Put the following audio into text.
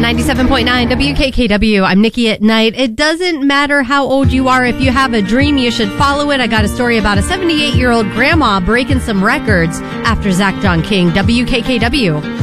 97.9 WKKW. I'm Nikki at Night. It doesn't matter how old you are. If you have a dream, you should follow it. I got a story about a 78-year-old grandma breaking some records after Zach John King. WKKW.